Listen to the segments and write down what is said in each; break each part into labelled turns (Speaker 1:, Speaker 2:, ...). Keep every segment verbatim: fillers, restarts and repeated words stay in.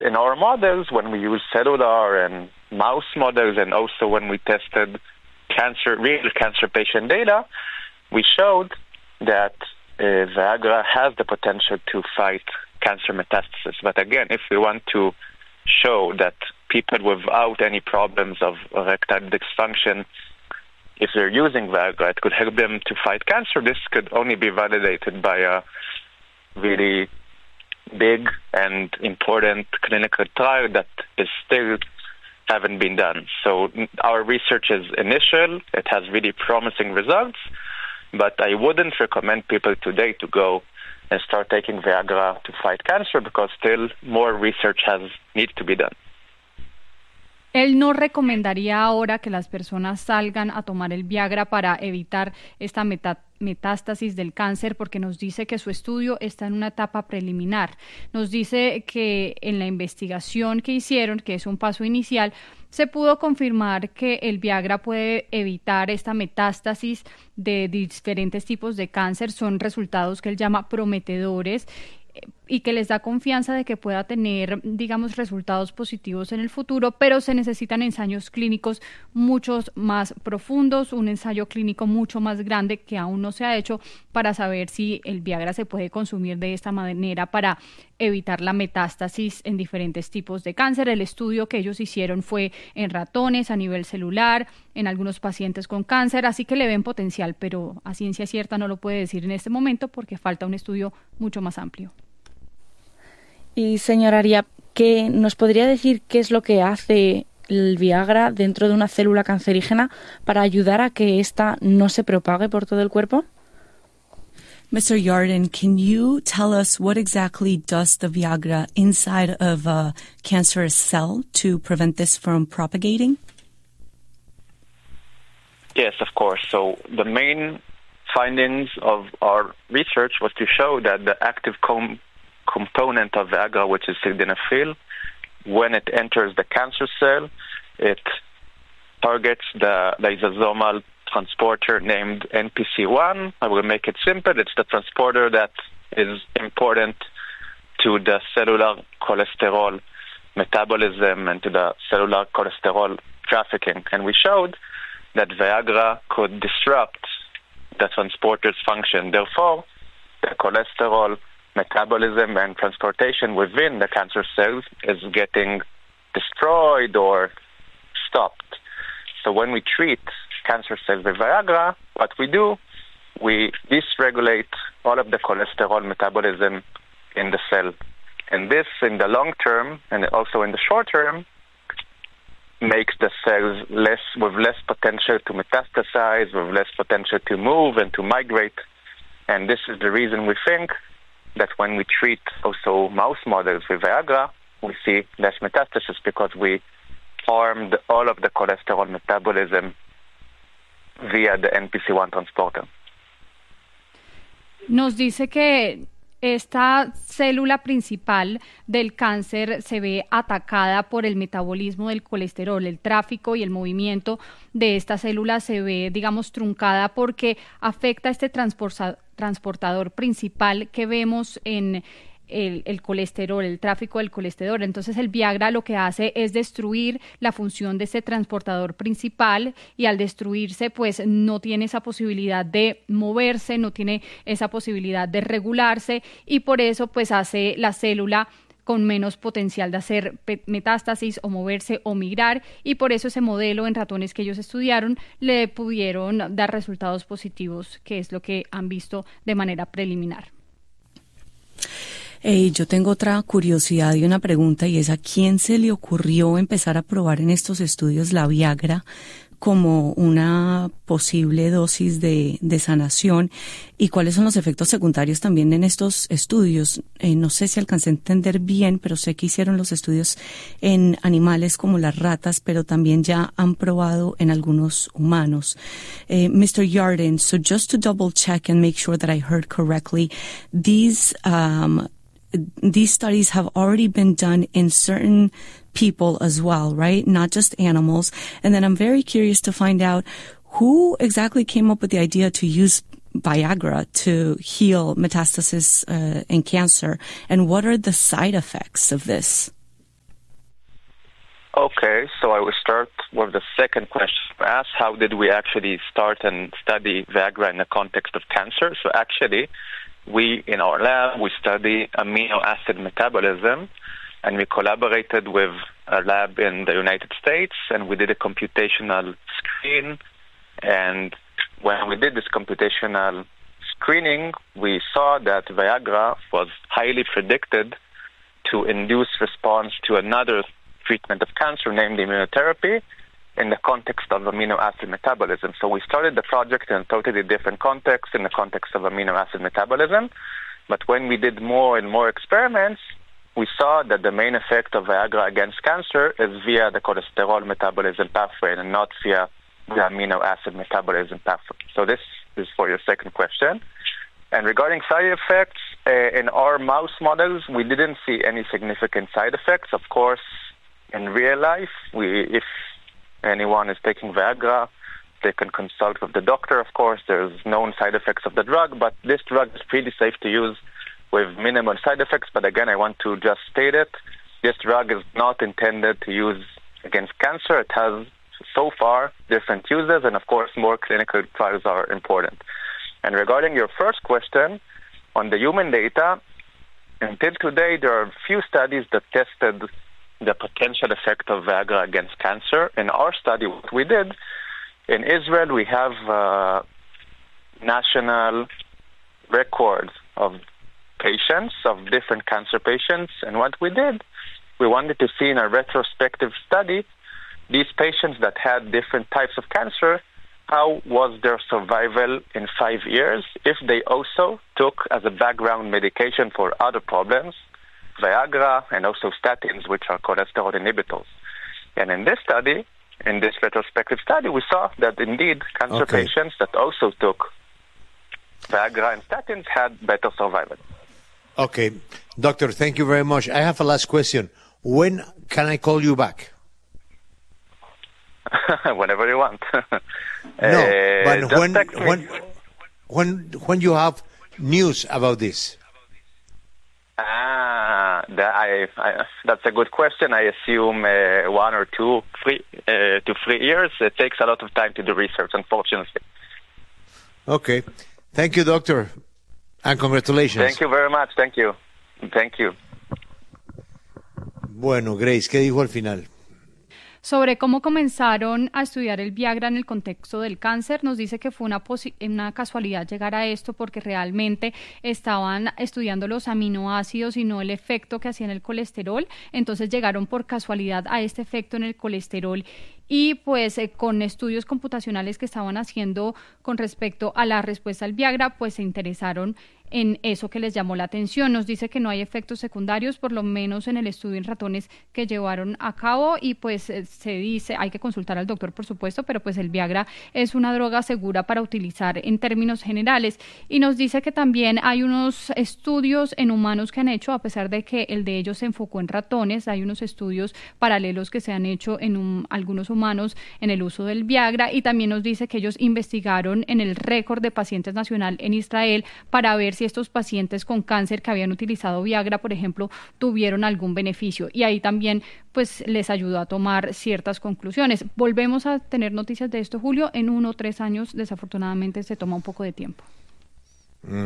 Speaker 1: In our models, when we use cellular and mouse models, and also when we tested cancer, real cancer patient data, we showed that uh, Viagra has the potential to fight cancer metastasis. But again, if we want to show that people without any problems of erectile dysfunction, if they're using Viagra, it could help them to fight cancer, this could only be validated by a really big and important clinical trial that is still haven't been done. So our research is initial. It has really promising results, but I wouldn't recommend people today to go and start taking Viagra to fight cancer because still more research has needs to be done.
Speaker 2: Él no recomendaría ahora que las personas salgan a tomar el Viagra para evitar esta meta- metástasis del cáncer, porque nos dice que su estudio está en una etapa preliminar. Nos dice que en la investigación que hicieron, que es un paso inicial, se pudo confirmar que el Viagra puede evitar esta metástasis de diferentes tipos de cáncer. Son resultados que él llama prometedores y que les da confianza de que pueda tener, digamos, resultados positivos en el futuro, pero se necesitan ensayos clínicos muchos más profundos, un ensayo clínico mucho más grande que aún no se ha hecho para saber si el Viagra se puede consumir de esta manera para evitar la metástasis en diferentes tipos de cáncer. El estudio que ellos hicieron fue en ratones a nivel celular, en algunos pacientes con cáncer, así que le ven potencial, pero a ciencia cierta no lo puede decir en este momento porque falta un estudio mucho más amplio.
Speaker 3: Y señora Ariap, ¿qué nos podría decir qué es lo que hace el Viagra dentro de una célula cancerígena para ayudar a que ésta no se propague por todo el cuerpo?
Speaker 4: Mister Yarden, can you tell us what exactly does the Viagra inside of a cancerous cell to prevent this from propagating?
Speaker 1: Yes, of course. So the main findings of our research was to show that the active com- component of Viagra, which is sildenafil, when it enters the cancer cell, it targets the lysosomal transporter named N P C one. I will make it simple. It's the transporter that is important to the cellular cholesterol metabolism and to the cellular cholesterol trafficking. And we showed that Viagra could disrupt the transporter's function. Therefore, the cholesterol metabolism and transportation within the cancer cells is getting destroyed or stopped. So when we treat cancer cells with Viagra, what we do, we dysregulate all of the cholesterol metabolism in the cell. And this, in the long term, and also in the short term, makes the cells less with less potential to metastasize, with less potential to move and to migrate. And this is the reason we think that when we treat also mouse models with Viagra, we see less metastasis because we harmed all of the cholesterol metabolism via the N P C one transporter.
Speaker 2: Nos dice que esta célula principal del cáncer se ve atacada por el metabolismo del colesterol, el tráfico y el movimiento de esta célula se ve, digamos, truncada porque afecta este transportador principal que vemos en El, el colesterol, el tráfico del colesterol. Entonces el Viagra lo que hace es destruir la función de ese transportador principal y al destruirse pues no tiene esa posibilidad de moverse, no tiene esa posibilidad de regularse y por eso pues hace la célula con menos potencial de hacer metástasis o moverse o migrar y por eso ese modelo en ratones que ellos estudiaron le pudieron dar resultados positivos, que es lo que han visto de manera preliminar.
Speaker 4: Hey, yo tengo otra curiosidad y una pregunta y es ¿a quién se le ocurrió empezar a probar en estos estudios la Viagra como una posible dosis de, de sanación y cuáles son los efectos secundarios también en estos estudios? Eh, no sé si alcancé a entender bien, pero sé que hicieron los estudios en animales como las ratas, pero también ya han probado en algunos humanos. Eh, Mister Yarden, so just to double check and make sure that I heard correctly, these um, These studies have already been done in certain people as well, right? Not just animals. And then I'm very curious to find out who exactly came up with the idea to use Viagra to heal metastasis uh, in cancer, and what are the side effects of this?
Speaker 1: Okay, so I will start with the second question. Ask how did we actually start and study Viagra in the context of cancer? So actually, we in our lab, we study amino acid metabolism, and we collaborated with a lab in the United States, and we did a computational screen. And when we did this computational screening, we saw that Viagra was highly predicted to induce response to another treatment of cancer, named immunotherapy, in the context of amino acid metabolism. So we started the project in a totally different context, in the context of amino acid metabolism. But when we did more and more experiments, we saw that the main effect of Viagra against cancer is via the cholesterol metabolism pathway and not via the amino acid metabolism pathway. So this is for your second question. And regarding side effects, uh, in our mouse models, we didn't see any significant side effects. Of course, in real life, we, if anyone is taking Viagra, they can consult with the doctor, of course. There's known side effects of the drug, but this drug is pretty safe to use with minimal side effects. But again, I want to just state it. This drug is not intended to use against cancer. It has, so far, different uses, and of course, more clinical trials are important. And regarding your first question, on the human data, until today, there are few studies that tested the potential effect of Viagra against cancer. In our study, what we did, in Israel, we have uh, national records of patients, of different cancer patients, and what we did, we wanted to see in a retrospective study, these patients that had different types of cancer, how was their survival in five years if they also took as a background medication for other problems, Viagra, and also statins, which are cholesterol inhibitors. And in this study, in this retrospective study, we saw that indeed cancer okay. patients that also took Viagra and statins had better survival.
Speaker 5: Okay. Doctor, thank you very much. I have a last question. When can I call you back?
Speaker 1: Whenever you want.
Speaker 5: no,
Speaker 1: uh,
Speaker 5: but when, when, when, when you have news about this?
Speaker 1: Ah, that I, I, that's a good question. I assume uh, one or two, three, uh, to three years. It takes a lot of time to do research, unfortunately.
Speaker 5: Okay. Thank you, doctor, and congratulations.
Speaker 1: Thank you very much. Thank you. Thank you.
Speaker 5: Bueno, Grace, ¿qué dijo al final?
Speaker 2: Sobre cómo comenzaron a estudiar el Viagra en el contexto del cáncer, nos dice que fue una, posi- una casualidad llegar a esto porque realmente estaban estudiando los aminoácidos y no el efecto que hacía en el colesterol, entonces llegaron por casualidad a este efecto en el colesterol y pues eh, con estudios computacionales que estaban haciendo con respecto a la respuesta al Viagra, pues se interesaron en eso que les llamó la atención. Nos dice que no hay efectos secundarios, por lo menos en el estudio en ratones que llevaron a cabo y pues eh, se dice, hay que consultar al doctor por supuesto, pero pues el Viagra es una droga segura para utilizar en términos generales y nos dice que también hay unos estudios en humanos que han hecho, a pesar de que el de ellos se enfocó en ratones, hay unos estudios paralelos que se han hecho en un, algunos humanos en el uso del Viagra y también nos dice que ellos investigaron en el récord de pacientes nacional en Israel para ver si si estos pacientes con cáncer que habían utilizado Viagra, por ejemplo, tuvieron algún beneficio y ahí también pues les ayudó a tomar ciertas conclusiones. Volvemos a tener noticias de esto, Julio, en uno o tres años, desafortunadamente se toma un poco de tiempo.
Speaker 5: Mm.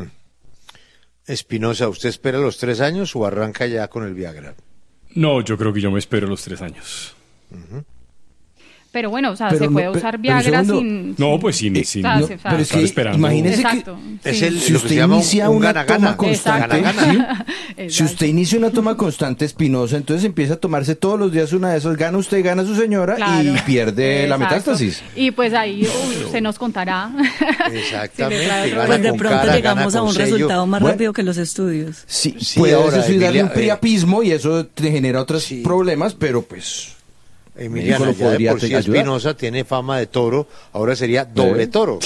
Speaker 5: Espinosa, ¿usted espera los tres años o arranca ya con el Viagra?
Speaker 6: No, yo creo que yo me espero los tres años.
Speaker 5: Uh-huh.
Speaker 2: Pero bueno, o sea,
Speaker 7: pero
Speaker 2: se puede
Speaker 7: no,
Speaker 2: usar Viagra sin...
Speaker 6: No, pues sin... sin
Speaker 2: o sea,
Speaker 6: no,
Speaker 2: se,
Speaker 7: pero es que
Speaker 6: esperando.
Speaker 7: imagínese
Speaker 2: Exacto,
Speaker 7: que
Speaker 5: es
Speaker 2: sí.
Speaker 5: el,
Speaker 7: si
Speaker 5: lo que
Speaker 7: usted
Speaker 5: se llama
Speaker 7: inicia
Speaker 5: un, un
Speaker 7: una
Speaker 5: gana,
Speaker 7: toma
Speaker 5: gana.
Speaker 7: constante,
Speaker 5: Gana, gana.
Speaker 7: ¿sí? Si usted inicia una toma constante, Espinosa, entonces empieza a tomarse todos los días una de esas, gana usted, gana su señora
Speaker 2: Claro.
Speaker 7: y pierde
Speaker 2: Exacto.
Speaker 7: la metástasis.
Speaker 2: Y pues ahí uy, se nos contará.
Speaker 5: Exactamente.
Speaker 2: Si
Speaker 5: Gana
Speaker 4: Pues de
Speaker 5: con
Speaker 4: pronto
Speaker 5: cara,
Speaker 4: llegamos
Speaker 5: gana
Speaker 4: a un
Speaker 5: con sello.
Speaker 4: resultado más
Speaker 7: Bueno.
Speaker 4: rápido que los estudios.
Speaker 7: Sí,
Speaker 5: Sí,
Speaker 7: puede
Speaker 5: ahora,
Speaker 7: eso sí darle
Speaker 5: Emilia,
Speaker 7: un priapismo y eso te genera otros
Speaker 5: Sí.
Speaker 7: problemas, pero pues...
Speaker 5: Emiliano,
Speaker 7: lo
Speaker 5: ya de
Speaker 7: podría
Speaker 5: por sí
Speaker 7: ayudar.
Speaker 5: Espinosa tiene fama de toro, ahora sería doble
Speaker 7: ¿Eh?
Speaker 5: toro.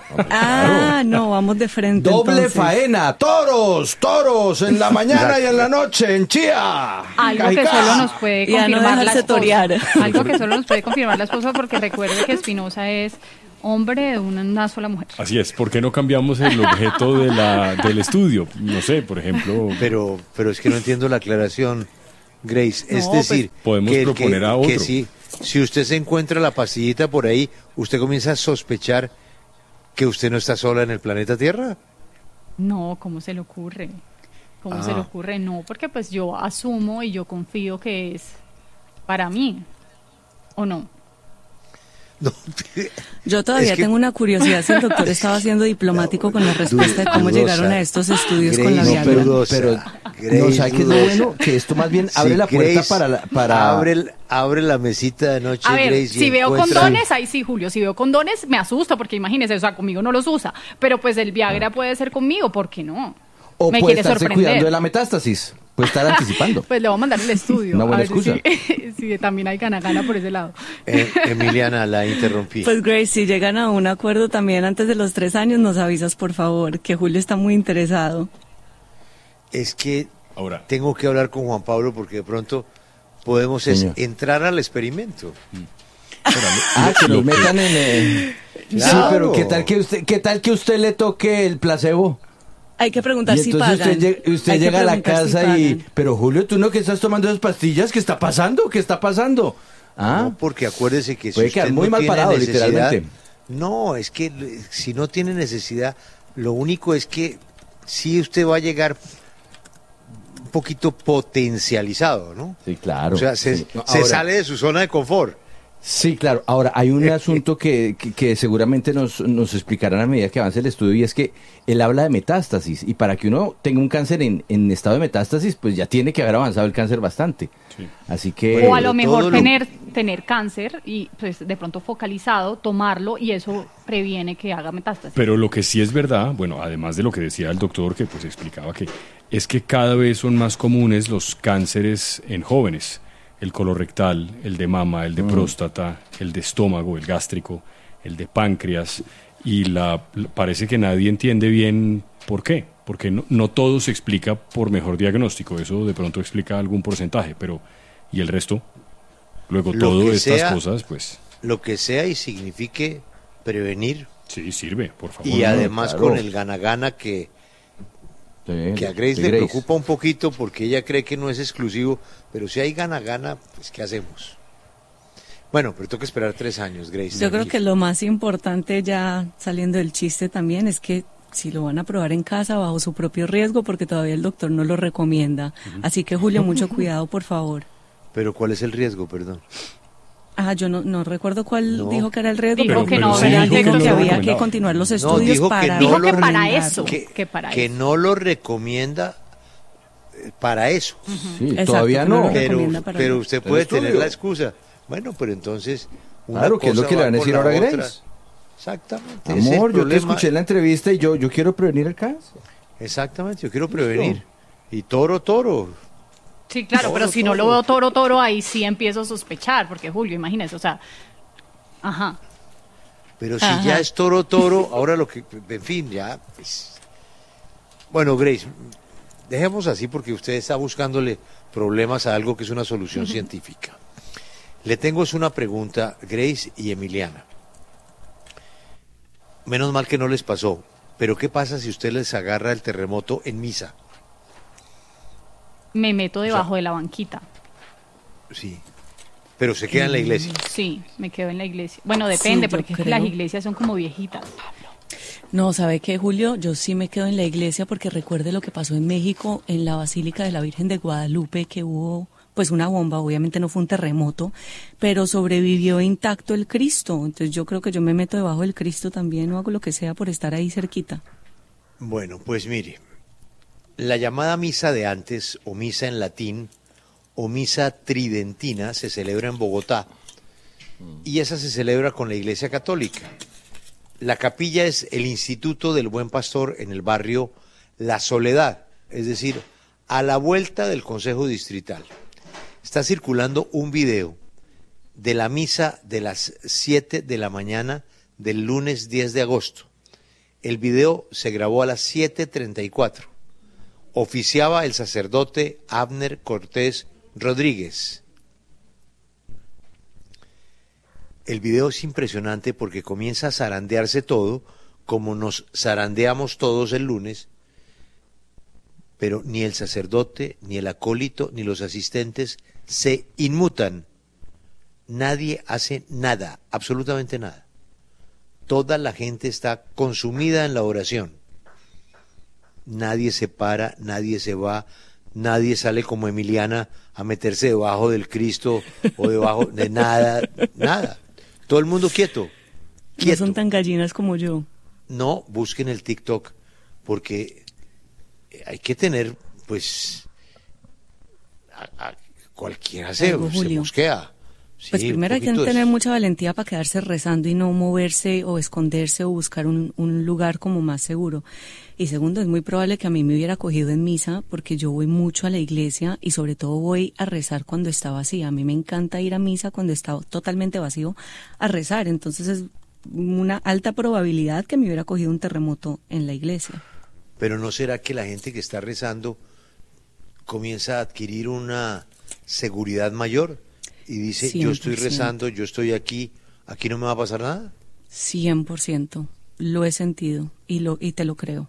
Speaker 4: Ah, no, vamos de frente.
Speaker 7: Doble
Speaker 4: entonces.
Speaker 7: faena, toros, toros, en la mañana y en la noche, en Chía.
Speaker 2: Algo que
Speaker 7: Cajicá.
Speaker 2: solo nos puede
Speaker 4: Y a no
Speaker 2: confirmar la
Speaker 4: dejarse
Speaker 2: esposa.
Speaker 4: torear.
Speaker 2: Algo que solo nos puede confirmar la esposa porque recuerde que Espinosa es hombre de una, una sola mujer.
Speaker 6: Así es, ¿por qué no cambiamos el objeto de la, del estudio? No sé, por ejemplo...
Speaker 5: Pero, pero es que no entiendo la aclaración. Grace, es
Speaker 2: No,
Speaker 5: decir,
Speaker 6: pues, podemos
Speaker 5: que,
Speaker 6: proponer
Speaker 5: que,
Speaker 6: a otro.
Speaker 5: que si, si usted se encuentra la pastillita por ahí, usted comienza a sospechar que usted no está sola en el planeta Tierra.
Speaker 2: No, ¿cómo se le ocurre? ¿Cómo
Speaker 5: Ah.
Speaker 2: se le ocurre? No, porque pues yo asumo y yo confío que es para mí, ¿o no?
Speaker 5: No,
Speaker 4: Yo todavía
Speaker 5: Es que-
Speaker 4: tengo una curiosidad si el doctor estaba siendo diplomático con la respuesta de cómo
Speaker 5: dudosa.
Speaker 4: llegaron a estos estudios con la
Speaker 5: Grace,
Speaker 4: Viagra.
Speaker 7: pero,
Speaker 5: dudosa.
Speaker 7: pero
Speaker 5: Grace,
Speaker 7: no, ¿sabe qué es lo
Speaker 5: dudosa.
Speaker 7: bueno? Que esto más bien abre
Speaker 5: Sí,
Speaker 7: la puerta
Speaker 5: Grace,
Speaker 7: para... la- para...
Speaker 5: Abre, el- abre la mesita de noche,
Speaker 2: A ver,
Speaker 5: Grace, y
Speaker 2: si veo
Speaker 5: encuentra-
Speaker 2: condones, ahí sí, Julio, si veo condones me asusto porque imagínese, o sea, conmigo no los usa, pero pues el Viagra puede ser conmigo, ¿por qué no?
Speaker 7: O
Speaker 2: Me
Speaker 7: puede
Speaker 2: quiere
Speaker 7: estarse
Speaker 2: sorprender.
Speaker 7: cuidando de la metástasis. Puede estar anticipando.
Speaker 2: Pues le voy a mandar el estudio.
Speaker 7: Una buena
Speaker 2: a ver si-
Speaker 7: excusa.
Speaker 2: si también hay gana-gana por ese lado.
Speaker 5: Eh, Emiliana, la interrumpí.
Speaker 4: Pues Grace, si llegan a un acuerdo también antes de los tres años, nos avisas por favor, que Julio está muy interesado.
Speaker 5: Es que
Speaker 6: Ahora,
Speaker 5: tengo que hablar con Juan Pablo porque de pronto podemos es
Speaker 7: Señor.
Speaker 5: entrar al experimento.
Speaker 7: Ah, que nos metan en... eh, Sí,
Speaker 5: Claro.
Speaker 7: pero ¿qué tal que usted, qué tal que usted le toque el placebo?
Speaker 4: Hay que preguntar
Speaker 7: Y
Speaker 4: si
Speaker 7: entonces
Speaker 4: pagan.
Speaker 7: usted, llega, usted
Speaker 4: Hay que
Speaker 7: llega a la
Speaker 4: preguntar si
Speaker 7: casa y...
Speaker 4: pagan.
Speaker 7: Pero Julio, ¿tú no que estás tomando esas pastillas? ¿Qué está pasando? ¿Qué está pasando? ¿Ah?
Speaker 5: No, porque acuérdese que si
Speaker 7: Puede
Speaker 5: usted
Speaker 7: quedar muy
Speaker 5: no
Speaker 7: mal
Speaker 5: tiene
Speaker 7: parado,
Speaker 5: necesidad-
Speaker 7: literalmente.
Speaker 5: No, es que eh, si no tiene necesidad, lo único es que sí usted va a llegar un poquito potencializado, ¿no?
Speaker 7: Sí, claro.
Speaker 5: O sea, se,
Speaker 7: Sí. No,
Speaker 5: se
Speaker 7: ahora-
Speaker 5: sale de su zona de confort.
Speaker 7: Sí, claro. Ahora, hay un asunto que, que, que seguramente nos, nos explicarán a medida que avance el estudio, y es que él habla de metástasis, y para que uno tenga un cáncer en, en estado de metástasis, pues ya tiene que haber avanzado el cáncer bastante.
Speaker 6: Sí.
Speaker 7: Así que...
Speaker 5: Bueno,
Speaker 2: O a lo
Speaker 5: todo
Speaker 2: mejor
Speaker 5: lo-
Speaker 2: tener, tener cáncer y pues de pronto focalizado, tomarlo y eso previene que haga metástasis.
Speaker 6: pero lo que sí es verdad, bueno, además de lo que decía el doctor, que pues explicaba que es que cada vez son más comunes los cánceres en jóvenes. El colorectal, el de mama, el de próstata, el de estómago, el gástrico, el de páncreas, y la, la- parece que nadie entiende bien por qué, porque no, no todo se explica por mejor diagnóstico, eso de pronto explica algún porcentaje, pero ¿y el resto? Luego
Speaker 5: Lo
Speaker 6: todas
Speaker 5: que
Speaker 6: estas
Speaker 5: sea-
Speaker 6: cosas, pues
Speaker 5: Lo que sea y signifique prevenir
Speaker 6: sí, sirve, por favor.
Speaker 5: y además
Speaker 7: claro.
Speaker 5: con el gana-gana que,
Speaker 7: Sí,
Speaker 5: que a Grace
Speaker 7: de
Speaker 5: le preocupa un poquito porque ella cree que no es exclusivo, pero si hay gana-gana, pues ¿qué hacemos? Bueno, pero tengo que esperar tres años, Grace.
Speaker 4: Yo creo
Speaker 5: tranquila.
Speaker 4: que lo más importante, ya saliendo del chiste también, es que si lo van a probar en casa bajo su propio riesgo, porque todavía el doctor no lo recomienda. Así que Julio, mucho cuidado, por favor.
Speaker 5: Pero ¿cuál es el riesgo, perdón?
Speaker 4: Ah, yo no, no recuerdo cuál
Speaker 5: No.
Speaker 4: dijo que era el riesgo,
Speaker 2: Dijo
Speaker 4: pero,
Speaker 2: que
Speaker 4: pero
Speaker 2: no,
Speaker 4: sí
Speaker 2: ¿verdad?
Speaker 4: dijo
Speaker 2: Que
Speaker 4: que,
Speaker 2: no lo
Speaker 4: había que
Speaker 6: recomendaba.
Speaker 4: continuar los
Speaker 5: No,
Speaker 4: estudios
Speaker 5: dijo que
Speaker 4: para...
Speaker 5: no
Speaker 2: Dijo
Speaker 5: lo
Speaker 2: que para
Speaker 5: recomienda,
Speaker 2: eso,
Speaker 5: que,
Speaker 2: que para
Speaker 5: que
Speaker 2: eso.
Speaker 5: no lo recomienda eh, para eso.
Speaker 7: Sí,
Speaker 4: Exacto,
Speaker 7: todavía
Speaker 4: que no
Speaker 7: no.
Speaker 4: lo
Speaker 5: Pero,
Speaker 4: recomienda para
Speaker 5: pero
Speaker 4: eso.
Speaker 5: usted
Speaker 7: El
Speaker 5: puede
Speaker 7: estudio.
Speaker 5: tener la excusa. Bueno, pero entonces una
Speaker 7: Claro, que es lo
Speaker 5: cosa
Speaker 7: que le
Speaker 5: va
Speaker 7: van a
Speaker 5: con
Speaker 7: decir
Speaker 5: la
Speaker 7: ahora a
Speaker 5: otra.
Speaker 7: Grace.
Speaker 5: Exactamente. ese es el
Speaker 7: Amor, yo te
Speaker 5: problema.
Speaker 7: escuché en la entrevista y yo, yo quiero prevenir el cáncer.
Speaker 5: Exactamente, yo quiero prevenir. Y toro, toro.
Speaker 2: Sí, claro,
Speaker 5: Toro,
Speaker 2: pero si no
Speaker 5: toro.
Speaker 2: lo veo toro, toro, ahí sí empiezo a sospechar, porque Julio, imagínese, o sea, ajá.
Speaker 5: Pero si
Speaker 4: Ajá.
Speaker 5: ya es toro, toro, ahora lo que, en fin, ya, pues. Bueno, Grace, dejemos así porque usted está buscándole problemas a algo que es una solución científica. Le tengo es una pregunta, Grace y Emiliana. Menos mal que no les pasó, pero ¿qué pasa si usted les agarra el terremoto en misa?
Speaker 2: Me meto debajo de la banquita.
Speaker 5: Sí. Pero se queda en la iglesia.
Speaker 2: Sí, me quedo en la iglesia. Bueno, depende,
Speaker 4: Sí, yo
Speaker 2: porque
Speaker 4: creo.
Speaker 2: las iglesias son como viejitas.
Speaker 4: No, ¿sabe qué, Julio? Yo sí me quedo en la iglesia porque recuerde lo que pasó en México, en la Basílica de la Virgen de Guadalupe, que hubo pues una bomba, obviamente no fue un terremoto, pero sobrevivió intacto el Cristo. Entonces yo creo que yo me meto debajo del Cristo también o hago lo que sea por estar ahí cerquita.
Speaker 5: Bueno, pues mire, la llamada misa de antes, o misa en latín, o misa tridentina, se celebra en Bogotá, y esa se celebra con la Iglesia Católica. La capilla es el Instituto del Buen Pastor en el barrio La Soledad, es decir, a la vuelta del Consejo Distrital. Está circulando un video de la misa de las siete de la mañana del lunes diez de agosto. El video se grabó a las siete treinta y cuatro. Oficiaba el sacerdote Abner Cortés Rodríguez. El video es impresionante porque comienza a zarandearse todo, como nos zarandeamos todos el lunes, pero ni el sacerdote, ni el acólito, ni los asistentes se inmutan. Nadie hace nada, absolutamente nada. Toda la gente está consumida en la oración. Nadie se para, nadie se va, nadie sale como Emiliana a meterse debajo del Cristo o debajo de nada, nada. Todo el mundo quieto, quieto.
Speaker 4: No son tan gallinas como yo.
Speaker 5: No busquen el TikTok, porque hay que tener, pues, a, a cualquiera se, se mosquea. Sí,
Speaker 4: pues primero hay que tener es... mucha valentía para quedarse rezando y no moverse o esconderse o buscar un, un lugar como más seguro. Y segundo, es muy probable que a mí me hubiera cogido en misa porque yo voy mucho a la iglesia y sobre todo voy a rezar cuando está vacía. A mí me encanta ir a misa cuando está totalmente vacío a rezar. Entonces es una alta probabilidad que me hubiera cogido un terremoto en la iglesia.
Speaker 5: Pero ¿no será que la gente que está rezando comienza a adquirir una seguridad mayor? Y dice, cien por ciento. Yo estoy rezando, yo estoy aquí, aquí no me va a pasar nada.
Speaker 4: cien por ciento, lo he sentido y, lo, y te lo creo.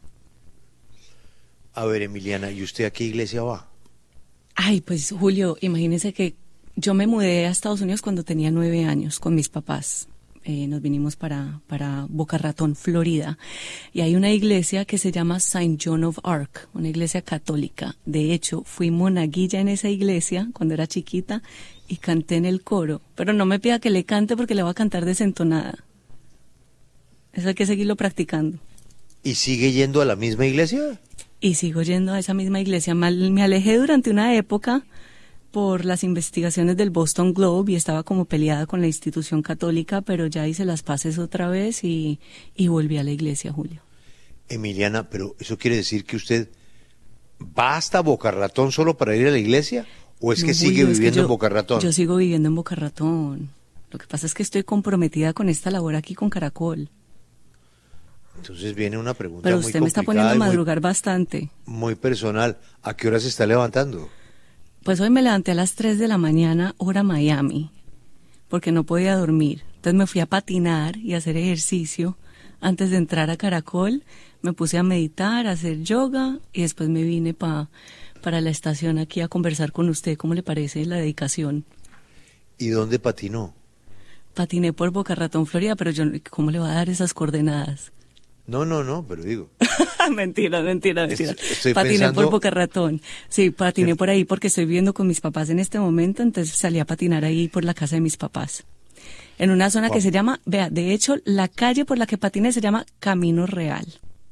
Speaker 5: A ver, Emiliana, ¿y usted a qué iglesia va?
Speaker 4: Ay, pues Julio, imagínese que yo me mudé a Estados Unidos cuando tenía nueve años con mis papás. Eh, nos vinimos para, para Boca Ratón, Florida, y hay una iglesia que se llama Saint John of Arc, una iglesia católica. De hecho, fui monaguilla en esa iglesia cuando era chiquita y canté en el coro, pero no me pida que le cante porque le voy a cantar desentonada. Eso hay que seguirlo practicando.
Speaker 5: ¿Y sigue yendo a la misma iglesia?
Speaker 4: Y sigo yendo a esa misma iglesia. Me alejé durante una época por las investigaciones del Boston Globe y estaba como peleada con la institución católica, pero ya hice las paces otra vez y, y volví a la iglesia, Julio.
Speaker 5: Emiliana, pero ¿eso quiere decir que usted va hasta Boca Ratón solo para ir a la iglesia? ¿O es
Speaker 4: No,
Speaker 5: que
Speaker 4: Julio,
Speaker 5: sigue
Speaker 4: es
Speaker 5: viviendo
Speaker 4: que yo,
Speaker 5: en Boca Ratón?
Speaker 4: Yo sigo viviendo en Boca Ratón. Lo que pasa es que estoy comprometida con esta labor aquí con Caracol.
Speaker 5: Entonces viene una pregunta
Speaker 4: Pero
Speaker 5: muy
Speaker 4: usted me está poniendo a madrugar muy, bastante.
Speaker 5: Muy personal. ¿A qué hora se está levantando?
Speaker 4: Pues hoy me levanté a las tres de la mañana, hora Miami, porque no podía dormir. Entonces me fui a patinar y a hacer ejercicio. Antes de entrar a Caracol, me puse a meditar, a hacer yoga y después me vine pa, para la estación aquí a conversar con usted. ¿Cómo le parece la dedicación?
Speaker 5: ¿Y dónde patinó?
Speaker 4: Patiné por Boca Ratón, Florida, pero yo, ¿cómo le va a dar esas coordenadas?
Speaker 5: No, no, no, pero digo.
Speaker 4: mentira, mentira, mentira.
Speaker 5: Estoy
Speaker 4: patiné
Speaker 5: pensando...
Speaker 4: por Boca Ratón. Sí, patiné por ahí porque estoy viviendo con mis papás en este momento, entonces salí a patinar ahí por la casa de mis papás. En una zona wow. que se llama, vea, de hecho, la calle por la que patiné se llama Camino Real.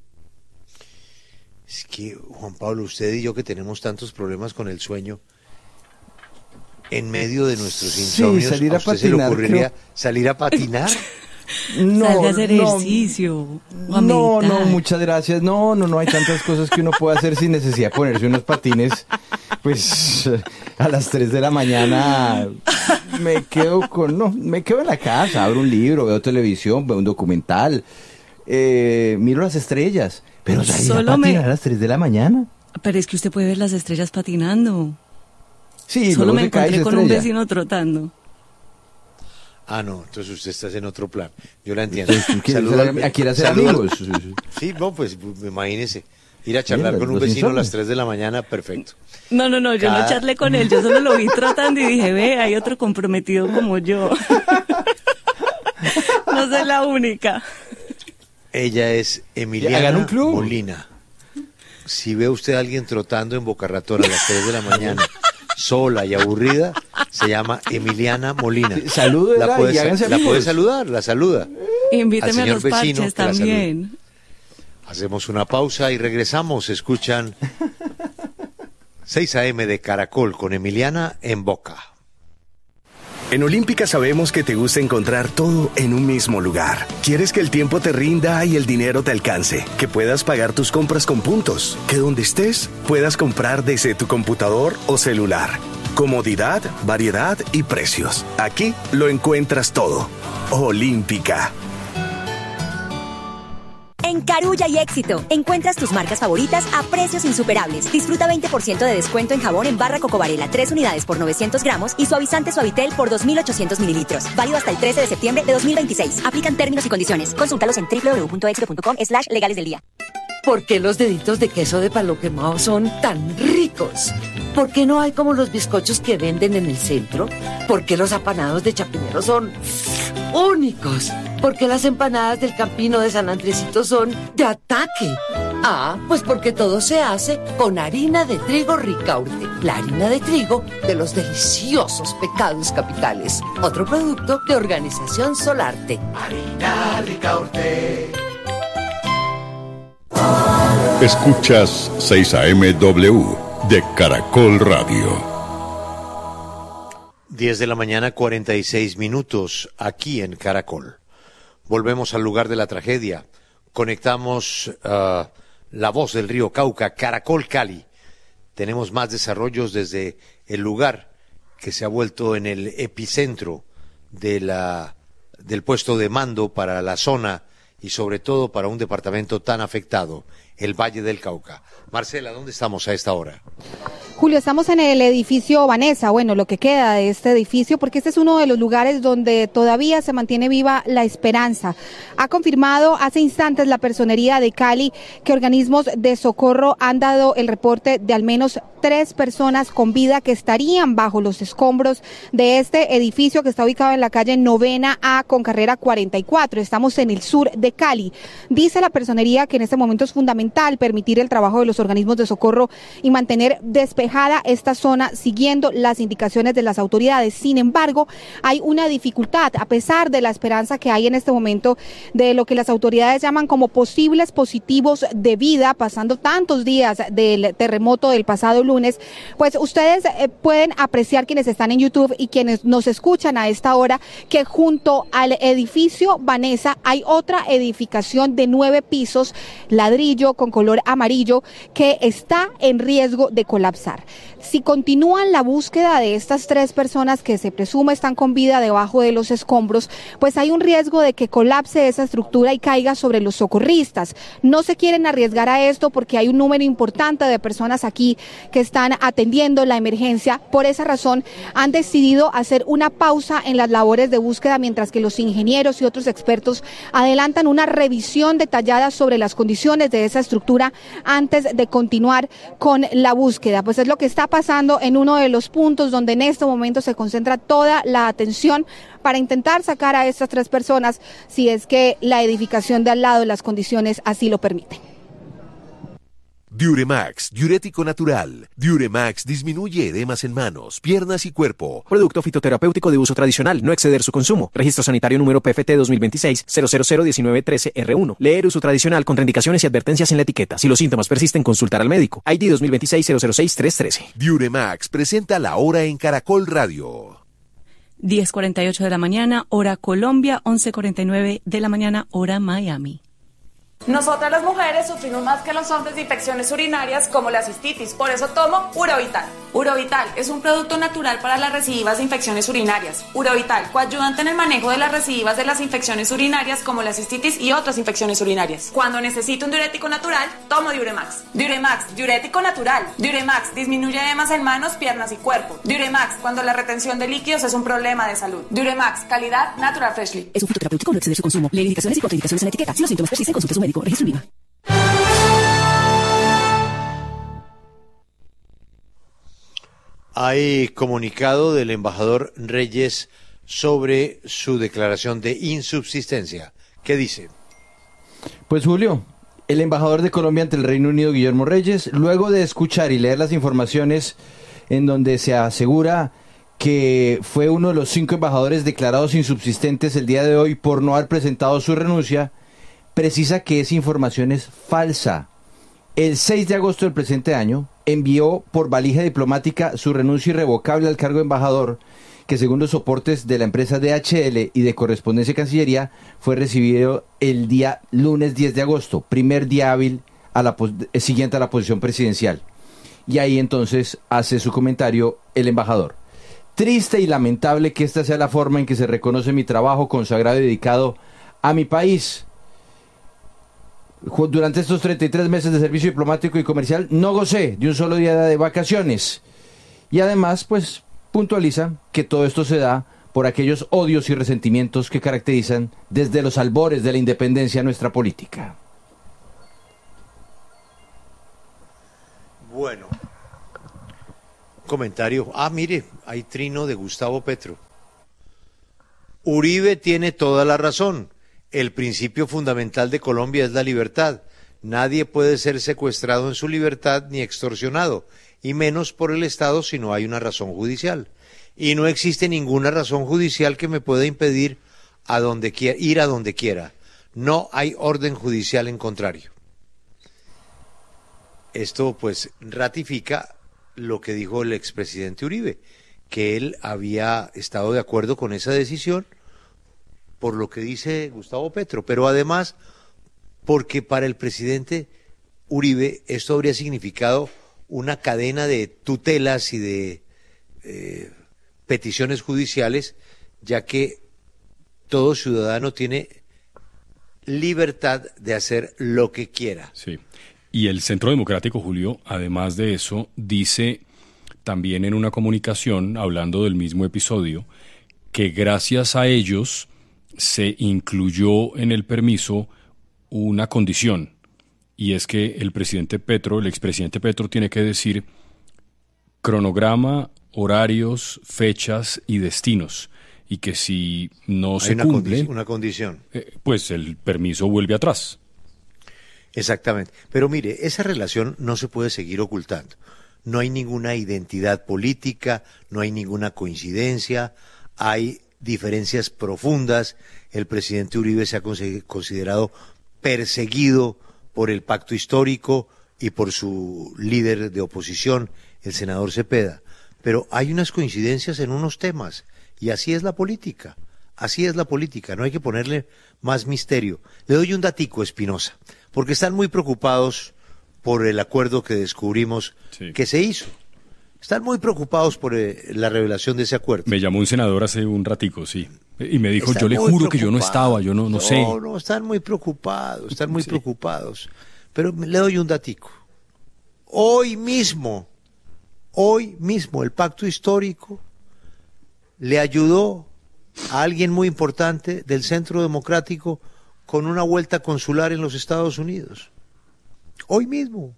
Speaker 5: Es que, Juan Pablo, usted y yo que tenemos tantos problemas con el sueño, en medio de nuestros insomnios, sí, salir a, a usted patinar, se le ocurriría creo... salir a patinar.
Speaker 4: No, Salga a hacer no, ejercicio.
Speaker 7: No, no, muchas gracias. No, no, no hay tantas cosas que uno puede hacer sin necesidad de ponerse unos patines. Pues a las tres de la mañana me quedo con, no, me quedo en la casa, abro un libro, veo televisión, veo un documental, eh, miro las estrellas. Pero salir Solo a patinar me... a las tres de la mañana.
Speaker 4: Pero es que usted puede ver las estrellas patinando.
Speaker 7: Sí,
Speaker 4: Solo me
Speaker 7: se
Speaker 4: encontré
Speaker 7: cae
Speaker 4: con un vecino trotando.
Speaker 5: Ah, no, entonces usted está en otro plan. Yo la entiendo.
Speaker 7: ¿A quiere hacer amigos?
Speaker 5: Sí, no, pues imagínese. Ir a charlar Mira, con un vecino a las tres de la mañana, perfecto.
Speaker 4: No, no, no, yo Cada... no charlé con él. Yo solo lo vi trotando y dije, ve, hay otro comprometido como yo. No soy la única.
Speaker 5: Ella es Emiliana Molina. Si ve usted a alguien trotando en Boca Ratón a las tres de la mañana, sola y aburrida, se llama Emiliana Molina.
Speaker 7: Salúdela
Speaker 5: la puede,
Speaker 7: y háganse
Speaker 5: la
Speaker 7: amigos.
Speaker 5: puede saludar, la saluda.
Speaker 4: Invíteme a los parches también.
Speaker 5: Hacemos una pausa y regresamos. Escuchan seis a eme de Caracol con Emiliana en Boca.
Speaker 8: En Olímpica sabemos que te gusta encontrar todo en un mismo lugar. Quieres que el tiempo te rinda y el dinero te alcance, que puedas pagar tus compras con puntos, que donde estés puedas comprar desde tu computador o celular. Comodidad, variedad y precios. Aquí lo encuentras todo. Olímpica.
Speaker 9: En Carulla y Éxito, encuentras tus marcas favoritas a precios insuperables. Disfruta veinte por ciento de descuento en jabón en barra Coco Varela, tres unidades por novecientos gramos y suavizante Suavitel por dos mil ochocientos mililitros. Válido hasta el trece de septiembre de dos mil veintiséis. Aplican términos y condiciones. Consúltalos en doble u doble u doble u punto éxito punto com slash legales del día.
Speaker 10: ¿Por qué los deditos de queso de palo quemado son tan ricos? ¿Por qué no hay como los bizcochos que venden en el centro? ¿Por qué los apanados de Chapinero son únicos? ¿Por qué las empanadas del Campino de San Andresito son de ataque? Ah, pues porque todo se hace con harina de trigo Ricaurte, la harina de trigo de los deliciosos pecados capitales. Otro producto de Organización Solarte.
Speaker 11: Harina Ricaurte.
Speaker 12: Escuchas seis A M W de Caracol Radio.
Speaker 5: diez de la mañana, cuarenta y seis minutos, aquí en Caracol. Volvemos al lugar de la tragedia. Conectamos uh, la voz del río Cauca, Caracol Cali. Tenemos más desarrollos desde el lugar que se ha vuelto en el epicentro de la, del puesto de mando para la zona y sobre todo para un departamento tan afectado, el Valle del Cauca. Marcela, ¿dónde estamos a esta hora?
Speaker 13: Julio, estamos en el edificio Vanessa, bueno, lo que queda de este edificio, porque este es uno de los lugares donde todavía se mantiene viva la esperanza. Ha confirmado hace instantes la Personería de Cali que organismos de socorro han dado el reporte de al menos tres personas con vida que estarían bajo los escombros de este edificio que está ubicado en la calle Novena A con carrera cuarenta y cuatro. Estamos en el sur de Cali. Dice la Personería que en este momento es fundamental permitir el trabajo de los organismos de socorro y mantener despejada esta zona siguiendo las indicaciones de las autoridades. Sin embargo, hay una dificultad, a pesar de la esperanza que hay en este momento de lo que las autoridades llaman como posibles positivos de vida, pasando tantos días del terremoto del pasado lunes, pues ustedes eh, pueden apreciar, quienes están en YouTube y quienes nos escuchan a esta hora, que junto al edificio Vanessa hay otra edificación de nueve pisos, ladrillo con color amarillo, que está en riesgo de colapsar. Si continúan la búsqueda de estas tres personas que se presume están con vida debajo de los escombros, pues hay un riesgo de que colapse esa estructura y caiga sobre los socorristas. No se quieren arriesgar a esto porque hay un número importante de personas aquí que están atendiendo la emergencia. Por esa razón han decidido hacer una pausa en las labores de búsqueda mientras que los ingenieros y otros expertos adelantan una revisión detallada sobre las condiciones de esa estructura antes de continuar con la búsqueda. Pues es lo que está pasando en uno de los puntos donde en este momento se concentra toda la atención para intentar sacar a estas tres personas, si es que la edificación de al lado, las condiciones así lo permiten.
Speaker 14: Diuremax, diurético natural. Diuremax disminuye edemas en manos, piernas y cuerpo. Producto fitoterapéutico de uso tradicional, no exceder su consumo. Registro sanitario número P F T dos mil veintiséis cero cero cero diecinueve trece R uno. Leer uso tradicional, contraindicaciones y advertencias en la etiqueta. Si los síntomas persisten, consultar al médico. I D dos mil veintiséis cero cero seis tres trece. Diuremax presenta la hora en Caracol Radio.
Speaker 4: diez cuarenta y ocho de la mañana, hora Colombia, once cuarenta y nueve de la mañana, hora Miami.
Speaker 15: Nosotras las mujeres sufrimos más que los hombres de infecciones urinarias como la cistitis, por eso tomo Urovital. Urovital es un producto natural para las recidivas de infecciones urinarias. Urovital coayudante en el manejo de las recidivas de las infecciones urinarias como la cistitis y otras infecciones urinarias. Cuando necesito un diurético natural, tomo Diuremax. Diuremax, diurético natural. Diuremax disminuye edemas en manos, piernas y cuerpo. Diuremax, cuando la retención de líquidos es un problema de salud. Diuremax, calidad Natural Freshly.
Speaker 16: Es un fitoterapéutico, no exceder su consumo. Leer indicaciones y contraindicaciones en la etiqueta. Si los síntomas persisten, consulte a su médico. Registro IVA.
Speaker 5: Hay comunicado del embajador Reyes sobre su declaración de insubsistencia. ¿Qué dice?
Speaker 7: Pues Julio, el embajador de Colombia ante el Reino Unido, Guillermo Reyes, luego de escuchar y leer las informaciones en donde se asegura que fue uno de los cinco embajadores declarados insubsistentes el día de hoy por no haber presentado su renuncia, precisa que esa información es falsa. El seis de agosto del presente año envió por valija diplomática su renuncia irrevocable al cargo de embajador, que según los soportes de la empresa D H L y de Correspondencia y Cancillería fue recibido el día lunes diez de agosto, primer día hábil a la siguiente a la posición presidencial. Y ahí entonces hace su comentario el embajador. Triste y lamentable que esta sea la forma en que se reconoce mi trabajo consagrado y dedicado a mi país. Durante estos treinta y tres meses de servicio diplomático y comercial no gocé de un solo día de vacaciones. Y además, pues, puntualiza que todo esto se da por aquellos odios y resentimientos que caracterizan desde los albores de la independencia nuestra política.
Speaker 5: Bueno, comentario. Ah, mire, hay trino de Gustavo Petro. Uribe tiene toda la razón. El principio fundamental de Colombia es la libertad. Nadie puede ser secuestrado en su libertad ni extorsionado, y menos por el Estado si no hay una razón judicial. Y no existe ninguna razón judicial que me pueda impedir a donde quiera, ir a donde quiera. No hay orden judicial en contrario. Esto pues ratifica lo que dijo el expresidente Uribe, que él había estado de acuerdo con esa decisión por lo que dice Gustavo Petro, pero además porque para el presidente Uribe esto habría significado una cadena de tutelas y de eh, peticiones judiciales, ya que todo ciudadano tiene libertad de hacer lo que quiera.
Speaker 6: Sí. Y el Centro Democrático, Julio, además de eso, dice también en una comunicación, hablando del mismo episodio, que gracias a ellos se incluyó en el permiso una condición, y es que el presidente Petro, el expresidente Petro, tiene que decir cronograma, horarios, fechas y destinos, y que si no
Speaker 5: Hay
Speaker 6: se
Speaker 5: una
Speaker 6: cumple,
Speaker 5: condi- una condición.
Speaker 6: eh, pues el permiso vuelve atrás.
Speaker 5: Exactamente. Pero mire, esa relación no se puede seguir ocultando. No hay ninguna identidad política, no hay ninguna coincidencia, hay diferencias profundas. El presidente Uribe se ha conse- considerado perseguido por el pacto histórico y por su líder de oposición, el senador Cepeda. Pero hay unas coincidencias en unos temas, y así es la política. Así es la política, no hay que ponerle más misterio. Le doy un datico, Espinosa, porque están muy preocupados por el acuerdo que descubrimos
Speaker 6: Sí.
Speaker 5: que se hizo. Están muy preocupados por eh, la revelación de ese acuerdo.
Speaker 6: Me llamó un senador hace un ratico, sí, y me dijo,
Speaker 5: Están
Speaker 6: yo le
Speaker 5: muy
Speaker 6: juro que yo no
Speaker 5: preocupados.
Speaker 6: estaba, yo no, no,
Speaker 5: no
Speaker 6: sé.
Speaker 5: No, no, están muy preocupados, están muy
Speaker 6: Sí.
Speaker 5: preocupados. Pero le doy un datico. Hoy mismo, hoy mismo, el pacto histórico le ayudó a alguien muy importante del Centro Democrático con una vuelta consular en los Estados Unidos. Hoy mismo.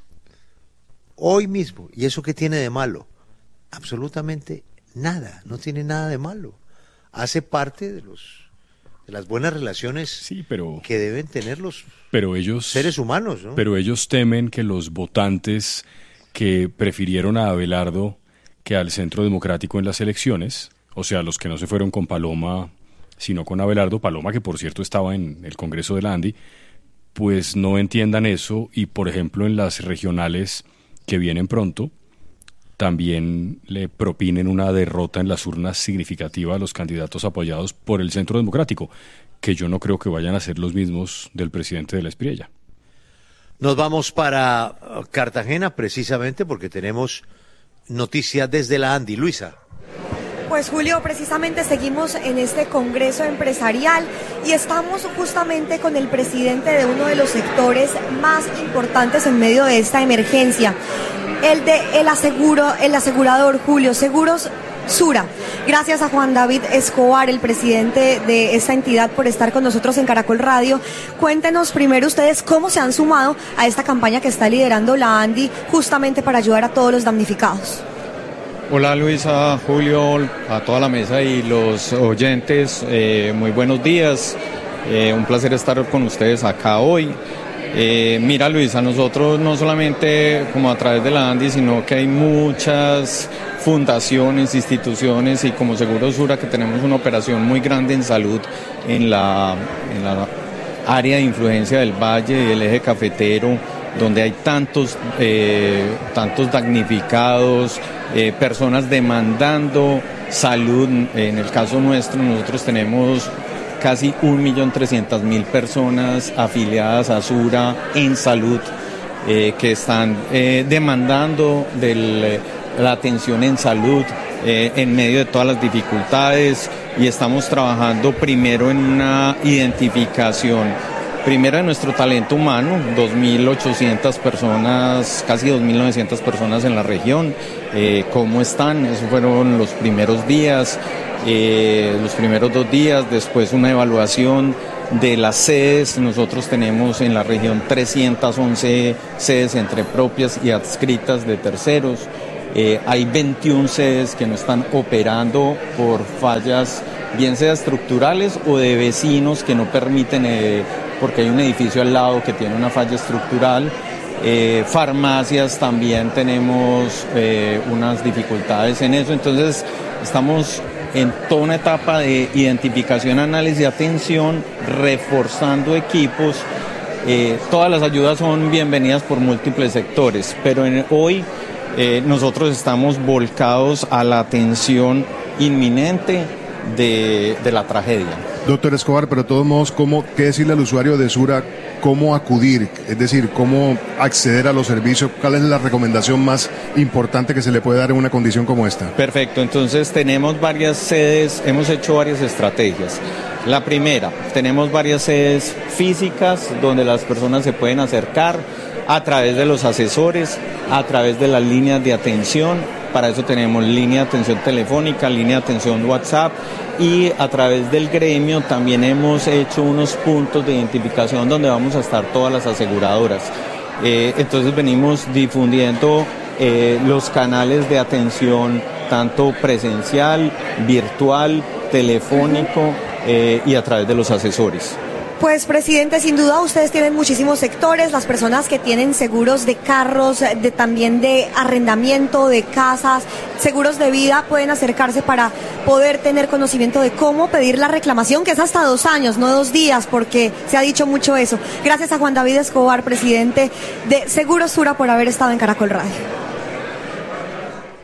Speaker 5: Hoy mismo. ¿Y eso qué tiene de malo? Absolutamente nada, no tiene nada de malo. Hace parte de los de las buenas relaciones
Speaker 6: Sí, pero,
Speaker 5: que deben tener los
Speaker 6: pero ellos,
Speaker 5: seres humanos, ¿no?
Speaker 6: pero ellos temen que los votantes que prefirieron a Abelardo que al Centro Democrático en las elecciones, o sea, los que no se fueron con Paloma, sino con Abelardo, Paloma que por cierto estaba en el Congreso de la ANDI, pues no entiendan eso y, por ejemplo, en las regionales que vienen pronto, también le propinen una derrota en las urnas significativa a los candidatos apoyados por el Centro Democrático, que yo no creo que vayan a ser los mismos del presidente de la Espriella.
Speaker 5: Nos vamos para uh, Cartagena precisamente porque tenemos noticias desde la ANDI. Luisa.
Speaker 17: Pues Julio, precisamente seguimos en este congreso empresarial y estamos justamente con el presidente de uno de los sectores más importantes en medio de esta emergencia, el de el aseguro, el asegurador Julio, Seguros Sura. Gracias a Juan David Escobar, el presidente de esta entidad, por estar con nosotros en Caracol Radio. Cuéntenos primero ustedes cómo se han sumado a esta campaña que está liderando la ANDI justamente para ayudar a todos los damnificados.
Speaker 18: Hola Luisa, Julio, a toda la mesa y los oyentes, eh, muy buenos días, eh, un placer estar con ustedes acá hoy. Eh, mira Luisa, nosotros no solamente como a través de la ANDI, sino que hay muchas fundaciones, instituciones y como Seguros Sura que tenemos una operación muy grande en salud en la, en la área de influencia del Valle y el eje cafetero, donde hay tantos, eh, tantos damnificados, eh, personas demandando salud. En el caso nuestro, nosotros tenemos casi un millón trescientas mil personas afiliadas a Sura en salud, eh, que están eh, demandando de la atención en salud eh, en medio de todas las dificultades, y estamos trabajando primero en una identificación primero de nuestro talento humano, dos mil ochocientas personas, casi dos mil novecientas personas en la región, eh, cómo están, esos fueron los primeros días, eh, los primeros dos días, después una evaluación de las sedes. Nosotros tenemos en la región trescientas once sedes entre propias y adscritas de terceros. Eh, hay veintiuna sedes que no están operando por fallas, bien sea estructurales o de vecinos que no permiten, eh, porque hay un edificio al lado que tiene una falla estructural. Eh, farmacias también tenemos eh, unas dificultades en eso, entonces estamos en toda una etapa de identificación, análisis y atención, reforzando equipos. Eh, todas las ayudas son bienvenidas por múltiples sectores, pero en, hoy eh, nosotros estamos volcados a la atención inminente de, de la tragedia.
Speaker 19: Doctor Escobar, pero de todos modos, ¿cómo, qué decirle al usuario de Sura cómo acudir? Es decir, ¿cómo acceder a los servicios? ¿Cuál es la recomendación más importante que se le puede dar en una condición como esta?
Speaker 18: Perfecto, entonces tenemos varias sedes, hemos hecho varias estrategias. La primera, tenemos varias sedes físicas donde las personas se pueden acercar a través de los asesores, a través de las líneas de atención. Para eso tenemos línea de atención telefónica, línea de atención WhatsApp, y a través del gremio también hemos hecho unos puntos de identificación donde vamos a estar todas las aseguradoras. Eh, entonces venimos difundiendo eh, los canales de atención tanto presencial, virtual, telefónico eh, y a través de los asesores.
Speaker 17: Pues, presidente, sin duda ustedes tienen muchísimos sectores, las personas que tienen seguros de carros, de también de arrendamiento, de casas, seguros de vida, pueden acercarse para poder tener conocimiento de cómo pedir la reclamación, que es hasta dos años, no dos días, porque se ha dicho mucho eso. Gracias a Juan David Escobar, presidente de Seguros Sura, por haber estado en Caracol Radio.